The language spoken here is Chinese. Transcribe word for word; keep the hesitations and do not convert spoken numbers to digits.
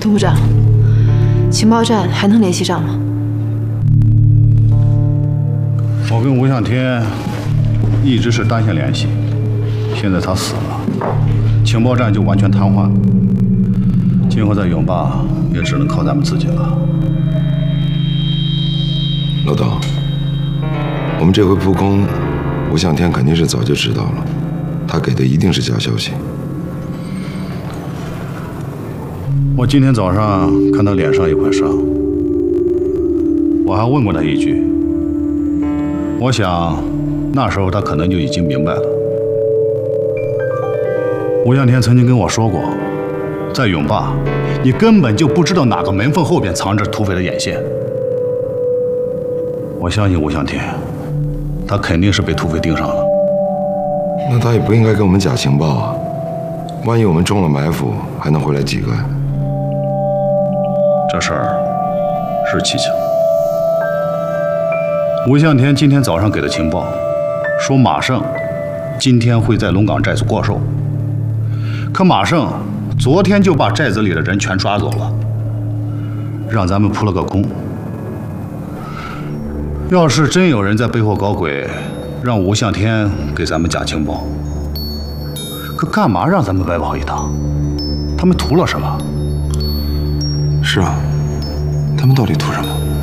督部长，情报站还能联系上吗？ 我跟吴向天一直是单线联系，现在他死了，情报站就完全瘫痪了。今后在永坝也只能靠咱们自己了。 老道，我们这回扑空，吴向天肯定是早就知道了，他给的一定是假消息。 我今天早上看他脸上有块伤，我还问过他一句，我想那时候他可能就已经明白了。吴向天曾经跟我说过，在永坝，你根本就不知道哪个门缝后边藏着土匪的眼线。我相信吴向天，他肯定是被土匪盯上了。 那他也不应该给我们假情报啊！万一我们中了埋伏，还能回来几个？ 这事儿是蹊跷。吴向天今天早上给的情报，说马胜今天会在龙岗寨子过寿，可马胜昨天就把寨子里的人全抓走了，让咱们扑了个空。要是真有人在背后搞鬼，让吴向天给咱们假情报，可干嘛让咱们白跑一趟？他们图了什么？ 是啊，他们到底图什么？